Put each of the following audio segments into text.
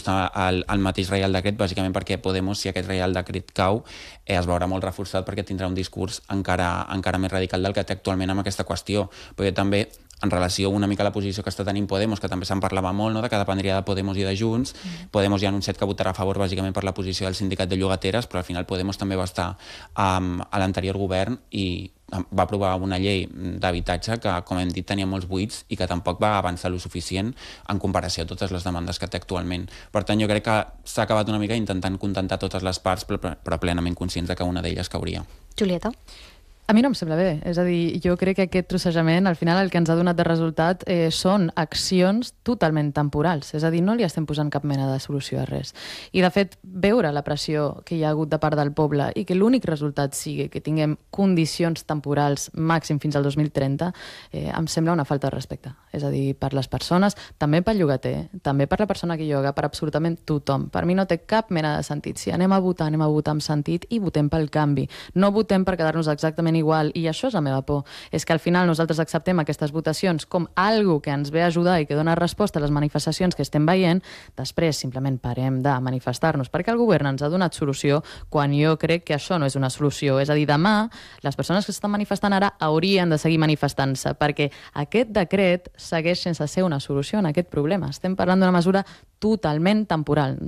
proposta al mateix Reial Decret, bàsicament perquè Podemos, si aquest Reial Decret cau, es veurà molt reforçat perquè tindrà un discurs encara més radical del que té actualment amb aquesta qüestió. Perquè també, en relació una mica a la posició que està tenint Podemos, que també se'n parlava molt, no?, de que dependria de Podemos i de Junts. Podemos ja ha anunciat que votarà a favor bàsicament per la posició del sindicat de llogateres, però al final Podemos també va estar a l'anterior govern i va aprovar una llei d'habitatge que, com hem dit, tenia molts buits i que tampoc va avançar lo suficient en comparació a totes les demandes que té actualment. Per tant, jo crec que s'ha acabat una mica intentant contentar totes les parts, però plenament conscients de que una d'elles cauria. Julieta? A mi no em sembla bé. És a dir, jo crec que aquest trossejament, al final, el que ens ha donat de resultat són accions totalment temporals. És a dir, no li estem posant cap mena de solució a res. I, de fet, veure la pressió que hi ha hagut de part del poble i que l'únic resultat sigui que tinguem condicions temporals màxim fins al 2030, em sembla una falta de respecte. És a dir, per les persones, també pel llogater, també per la persona que lloga, per absolutament tothom. Per mi no té cap mena de sentit. Si anem a votar amb sentit i votem pel canvi. No votem per quedar-nos exactament igual, i això és la meva por, és que al final nosaltres acceptem aquestes votacions com algo que ens ve a ajudar i que dona resposta a les manifestacions que estem veient, després simplement parem de manifestar-nos perquè el govern ens ha donat solució quan jo crec que això no és una solució. És a dir, demà les persones que s'estan manifestant ara haurien de seguir manifestant-se perquè aquest decret segueix sense ser una solució en aquest problema. Estem parlant d'una mesura totalment temporal.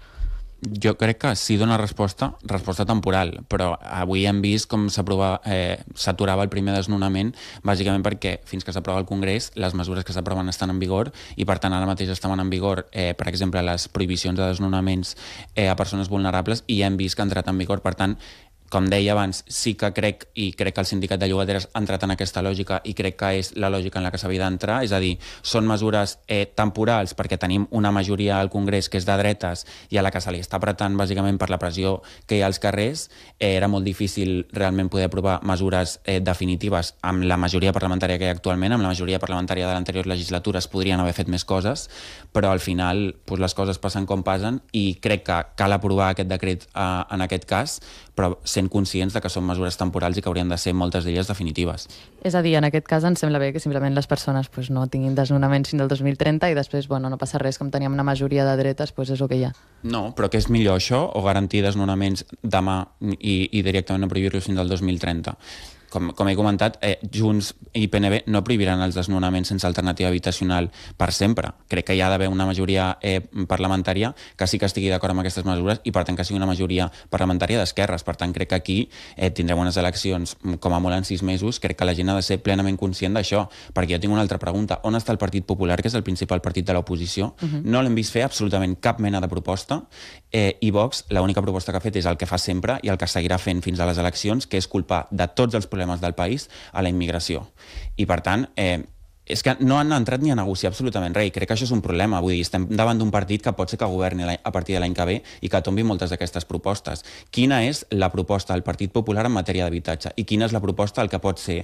Jo crec que sí dona resposta temporal, però avui hem vist com s'aturava el primer desnonament, bàsicament perquè fins que s'aprova el Congrés les mesures que s'aproven estan en vigor i per tant ara mateix estaven en vigor, per exemple, les prohibicions de desnonaments a persones vulnerables i hem vist que ha entrat en vigor. Per tant, com deia abans, sí que crec que el sindicat de llogateres ha entrat en aquesta lògica i crec que és la lògica en la que s'havia d'entrar, és a dir, són mesures temporals perquè tenim una majoria al Congrés que és de dretes i a la que se li està apretant bàsicament per la pressió que hi ha als carrers. Era molt difícil realment poder aprovar mesures definitives amb la majoria parlamentària que hi ha actualment. Amb la majoria parlamentària de l'anterior legislatura es podrien haver fet més coses, però al final les coses passen com passen i crec que cal aprovar aquest decret en aquest cas, però sent conscients de que són mesures temporals i que haurien de ser moltes d'elles definitives. És a dir, en aquest cas ens sembla bé que simplement les persones no tinguin desnonaments fins al 2030 i després no passa res, com teníem una majoria de dretes, és el que hi ha. No, però què és millor això o garantir desnonaments demà i directament no prohibir-los fins al 2030? Com he comentat, Junts i PNB no prohibiran els desnonaments sense alternativa habitacional per sempre. Crec que hi ha d'haver una majoria parlamentària que sí que estigui d'acord amb aquestes mesures i per tant que sigui una majoria parlamentària d'esquerres. Per tant, crec que aquí tindrem unes eleccions com a molt en 6 mesos. Crec que la gent ha de ser plenament conscient d'això, perquè jo tinc una altra pregunta. On està el Partit Popular, que és el principal partit de l'oposició? No l'hem vist fer absolutament cap mena de proposta i Vox l'única proposta que ha fet és el que fa sempre i el que seguirà fent fins a les eleccions, que és culpar de tots els problemes del país a la immigració. I per tant, és que no han entrat ni a negociar absolutament res. Crec que això és un problema. Vull dir, estem davant d'un partit que pot ser que governi a partir de l'any que ve i que tombi moltes d'aquestes propostes. Quina és la proposta del Partit Popular en matèria d'habitatge? I quina és la proposta del que pot ser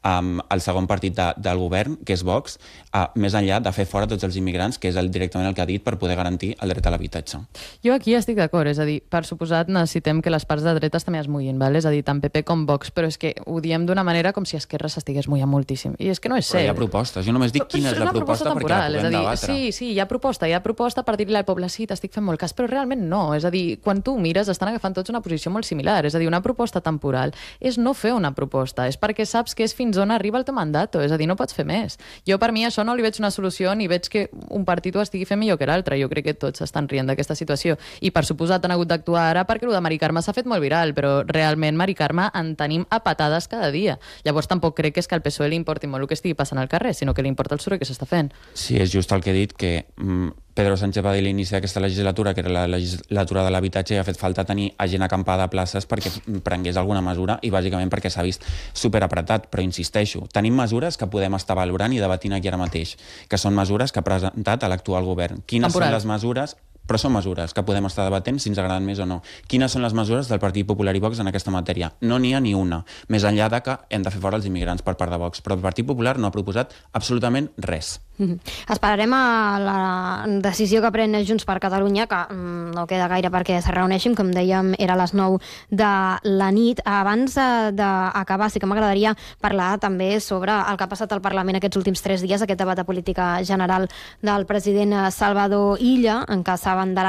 el segon partit del govern, que és Vox, més enllà de fer fora tots els immigrants, que és directament el que ha dit, per poder garantir el dret a l'habitatge? Jo aquí estic d'acord, és a dir, per suposat necessitem que les parts de dretes també es mullin, és a dir, tant PP com Vox, però és que ho diem d'una manera com si Esquerra s'estigués mullant moltíssim. I és que no és cert. Però hi ha propostes. Jo només dic quina és la proposta perquè la puguem debatre. Sí, hi ha proposta per dir-li al poble, sí, t'estic fent molt cas, però realment no. És a dir, quan tu mires, estan agafant tots una posició molt similar. És a dir, una proposta temporal és no fer una proposta, és perquè saps que és fins on arriba el teu mandat, és a dir, no pots fer més. Jo, per mi, això no li veig una solució ni veig que un partit ho estigui fent millor que l'altre. Jo crec que tots estan rient d'aquesta situació. I, per suposat, han hagut d'actuar ara perquè el de Mari Carme s'ha fet molt viral, però realment Mari Carme en tenim a patades cada dia. Llavors, tampoc crec que és que al PSOE li importi molt el que estigui passant al carrer, sinó que li importa el soroll que s'està fent. Sí, és just el que he dit, que Pedro Sánchez va dir a l'inici d'aquesta legislatura, que era la legislatura de l'habitatge, i ha fet falta tenir gent acampada a places perquè prengués alguna mesura i bàsicament perquè s'ha vist superapretat. Però insisteixo, tenim mesures que podem estar valorant i debatint aquí ara mateix, que són mesures que ha presentat l'actual govern. Quines són les mesures? Però són mesures que podem estar debatent si ens agraden més o no. Quines són les mesures del Partit Popular i Vox en aquesta matèria? No n'hi ha ni una, més enllà de que hem de fer fora els immigrants per part de Vox. Però el Partit Popular no ha proposat absolutament res. Esperarem a la decisió que pren Junts per Catalunya, que no queda gaire perquè se reuneixin, com dèiem, era a les 9 de la nit. Abans d'acabar, sí que m'agradaria parlar també sobre el que ha passat al Parlament aquests últims 3 dies, aquest debat de política general del president Salvador Illa, en què s'ha abanderat